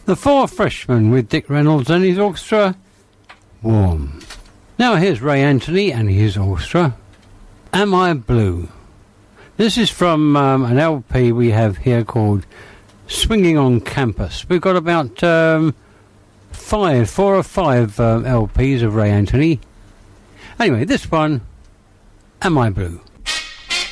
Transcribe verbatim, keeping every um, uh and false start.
The Four Freshmen with Dick Reynolds and his orchestra, Warm. Now here's Ray Anthony and his orchestra, Am I Blue? This is from um, an L P we have here called Swinging on Campus. We've got about um, five, four or five um, L Ps of Ray Anthony. Anyway, this one, Am I Blue?